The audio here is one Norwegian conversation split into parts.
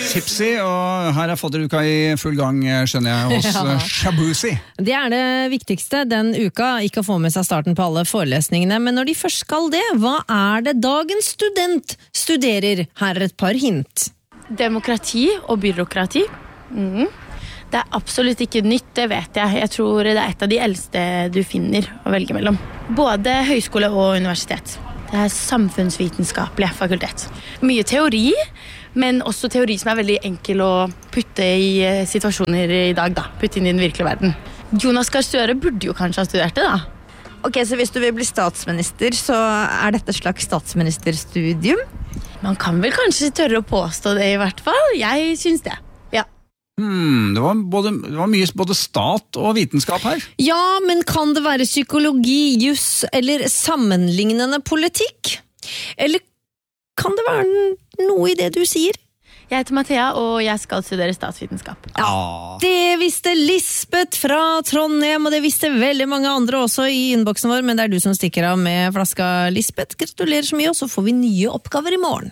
Tipsy, og her fadderuka I full gang, skjønner jeg, hos Shabuzi. Det det viktigste den uka, ikke å få med seg starten på alle forelesningene, men når de først skal det, hva det dagens student studerer? Her et par hint. Demokrati og byråkrati. Det absolutt ikke nytt, det vet jeg. Jeg tror det et av de eldste du finner å velge mellom. Både høyskole og universitet. Det samfunnsvitenskapelig fakultet. Mye teori, men også teori som veldig enkel å putte I situasjoner I dag, da. Putte inn I den virkelige verden. Jonas Gahr Støre burde jo kanskje ha studert det, da. Ok, så hvis du vil bli statsminister, så dette et slags statsministerstudium? Man kan vel kanskje tørre å påstå det I hvert fall. Jeg synes det. Det var mye både stat og vitenskap her. Ja, men kan det være psykologi, juss eller sammenlignende politikk? Eller kan det være noe I det du sier? Jeg heter Mathea, og jeg skal studere statsvitenskap. Ja, det visste Lisbeth fra Trondheim, og det visste veldig mange andre også I innboksen vår, men det du som stikker av med flaska Lisbeth. Gratulerer så mye, og så får vi nye oppgaver I morgen.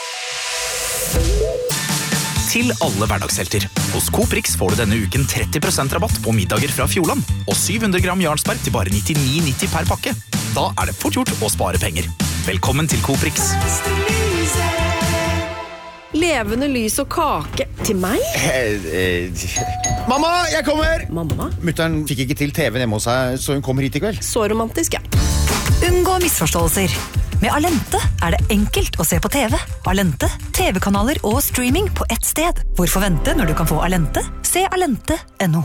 Til alle hverdagshelter. Hos Coop Rix får du denne uken 30% rabatt på middager fra Fjordland, og 700 gram Jarlsberg til bare 99,90 per pakke. Da det fort gjort å spare penger. Velkommen til Coop Rix. Levende lys og kake til meg? Mamma, jeg kommer! Mamma? Mutteren fikk ikke til TV hjemme hos seg, så hun kommer hit I kveld. Så romantisk, ja. Unngå misforståelser. Med Alente det enkelt å se på TV. Alente, TV-kanaler og streaming på ett sted. Hvorfor vente når du kan få Alente? Se alente.no.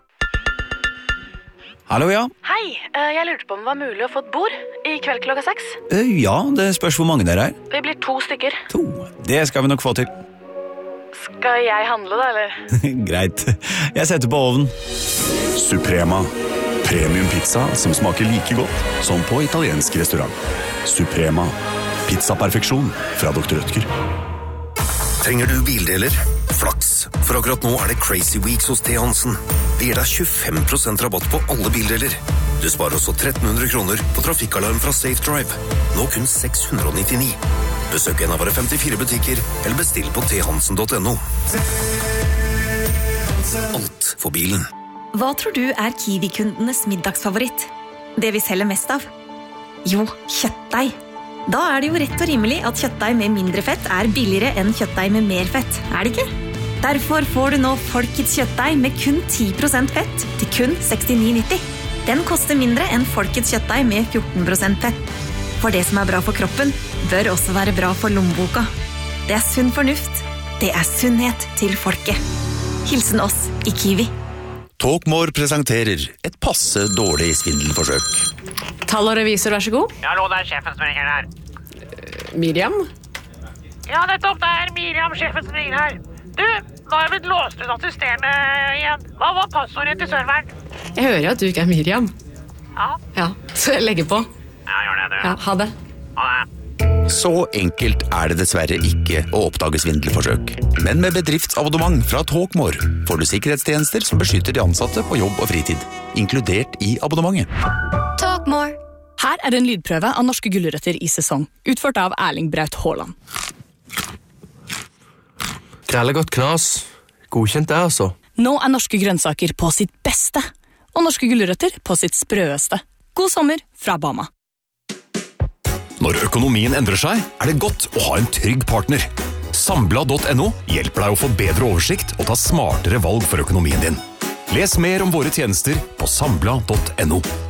Hallo, ja. Hei, jeg lurte på om det var mulig å få et bord I kveld klokka 6. Ja, det spørs hvor mange dere Vi blir 2 stykker. 2. Det skal vi nok få til. Skal jeg handle da, eller? Greit. Jeg setter på ovnen. Suprema. Premium pizza som smaker like godt som på italiensk restaurant. Suprema. Pizza-perfeksjon fra Dr. Rødtger. Trenger du bildeler? Flaks, for akkurat nå det Crazy Weeks hos T. Hansen. Vi gir deg 25% rabatt på alle bildeler. Du sparer også 1300 kroner på trafikkalarm fra Safe Drive. Nå kun 699. Besøk en av våre 54 butikker, eller bestill på thansen.no. Alt for bilen. Hva tror du Kiwi-kundenes middagsfavoritt? Det vi selger mest av? Jo, kjøttdeig. Da det jo rett og rimelig at kjøttdeig med mindre fett billigere enn kjøttdeig med mer fett, det ikke? Derfor får du nå Folkets kjøttdeig med kun 10% fett til kun 69,90. Den koster mindre enn Folkets kjøttdeig med 14% fett. For det som bra for kroppen, bør også være bra for lommeboka. Det sunn fornuft. Det sunnhet til folket. Hilsen oss I Kiwi. Talkmore presenterer et passe dårlig svindelforsøk. Tall og revisor, vær så god. Ja, hallo, det sjefen som ringer her. Miriam? Ja, nettopp, det Miriam, sjefen som ringer her. Du, nå jeg blitt låst ut av systemet igjen. Hva var passordet til serveren? Jeg hører jo at du ikke Miriam. Ja. Ja, så jeg legger på. Ja, gjør det, du. Ja, ha det. Ha det. Så enkelt det dessverre ikke å oppdage svindelforsøk. Men med bedriftsabonnement fra Talkmore får du sikkerhetstjenester som beskytter de ansatte på jobb og fritid, inkludert I abonnementet. Talkmore. Her det en lydprøve av norske gulrøtter I sesong, utført av Erling Braut Haaland. Krellegodt knas. Godkjent det, altså. Nå norske grønnsaker på sitt beste, og norske gulrøtter på sitt sprøeste. God sommer fra Bama. Når økonomien endrer seg, det godt å ha en trygg partner. Sambla.no hjelper deg å få bedre oversikt og ta smartere valg for økonomien din. Les mer om våre tjenester på sambla.no.